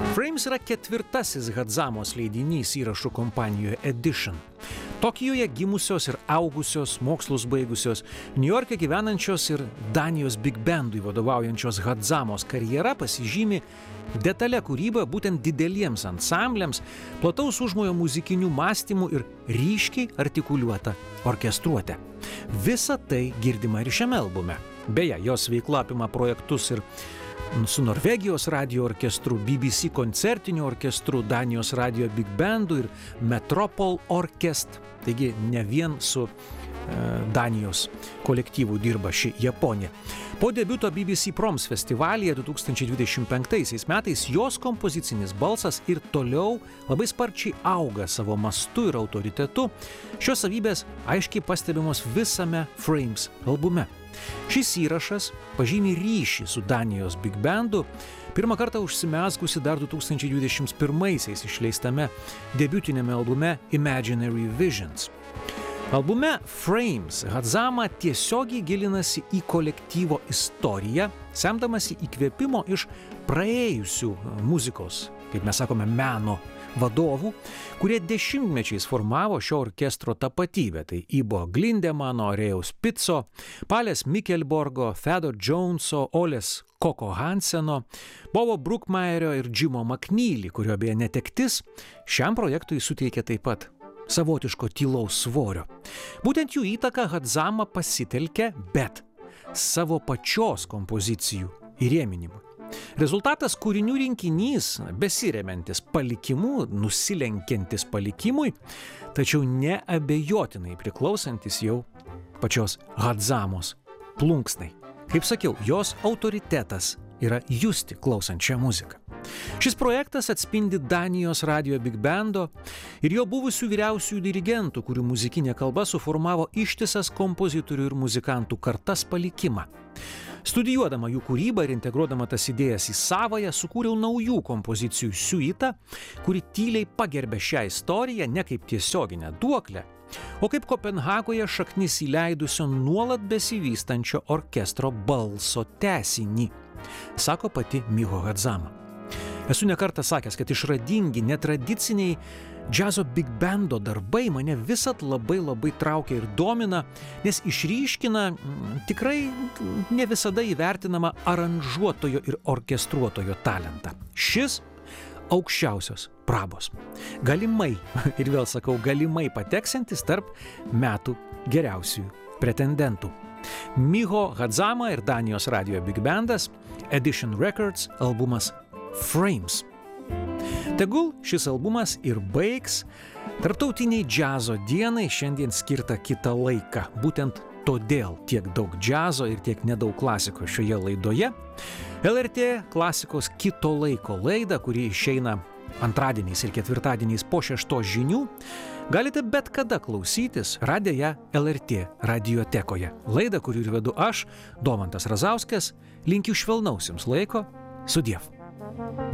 Frames yra ketvirtasis Hadzamos leidinys įrašų kompanijoje Edition. Tokijoje gimusios ir augusios, mokslus baigusios, Niujorke gyvenančios ir Danijos Big Bandui vadovaujančios Hadzamos karjera pasižymi detalė kūryba būtent dideliems ansambliams, plataus užmojo muzikinių mąstymų ir ryškiai artikuliuota orkestruotė. Visa tai girdima ir šiame albume. Beje, jos veikla apima projektus ir su Norvegijos radio orkestru, BBC koncertiniu orkestru, Danijos radio Big Bandu ir Metropol Orkest. Taigi ne vien su Danijos kolektyvu dirba ši Japonė. Po debiuto BBC Proms festivalyje 2025 metais jos kompozicinis balsas ir toliau labai sparčiai auga savo mastu ir autoritetu. Šios savybės aiškiai pastebimos visame Frames albume. Šis įrašas pažymi ryšį su Danijos Big Bandu, pirmą kartą užsimezgusi dar 2021 išleistame debiutinėme albume Imaginary Visions. Albume Frames Hadzama tiesiogiai gilinasi į kolektyvo istoriją, semdamasi įkvėpimo iš praėjusių muzikos, kaip mes sakome, meno vadovų, kurie dešimtmečiais formavo šio orkestro tapatybę. Tai Ibo Glindemano, Rejaus Pitso, Palės Mikkelborgo, Fedor Joneso, Olės Koko Hanseno, Bobo Brookmeyerio ir Jimo McNeely, kurio beje netektis šiam projektui suteikė taip pat savotiško tylaus svorio. Būtent jų įtaką Hadzama pasitelkė, bet savo pačios kompozicijų įrėminimui. Rezultatas kūrinių rinkinys, besiremiantis palikimu, nusilenkiantis palikimui, tačiau neabejotinai priklausantis jau pačios Hadzamos plunksnai. Kaip sakiau, jos autoritetas yra justi klausant šią muziką. Šis projektas atspindi Danijos radio Big Bando ir jo buvusių vyriausiųjų dirigentų, kurių muzikinė kalba suformavo ištisas kompozitorių ir muzikantų kartas palikimą. Studijuodama jų kūrybą ir integruodama tas idėjas į savąją, sukūriau naujų kompozicijų siuitą, kuri tyliai pagerbė šią istoriją ne kaip tiesioginę duoklę, o kaip Kopenhagoje šaknis įleidusio nuolat besivystančio orkestro balso tęsinį, sako pati Miho Hadzama. Esu nekartą sakęs, kad išradingi, netradiciniai džiazo Big Bando darbai mane visad labai traukia ir domina, nes išryškina tikrai ne visada įvertinamą aranžuotojo ir orkestruotojo talentą. Šis aukščiausios prabos. Galimai, ir vėl sakau, galimai pateksantis tarp metų geriausių pretendentų. Miho Hadzama ir Danijos radio Big Bandas, Edition Records, albumas Frames. Tegul šis albumas ir baigs tarptautiniai džiazo dienai šiandien skirtą kitą laiką. Būtent todėl tiek daug džiazo ir tiek nedaug klasikos šioje laidoje. LRT klasikos kito laiko laidą, kuri išeina antradieniais ir ketvirtadieniais po 6 žinių, galite bet kada klausytis radę ją LRT radiotekoje. Laidą, kurį ir vedu aš, Domantas Razauskas, linkiu švelnaus jums laiko. Sudiev.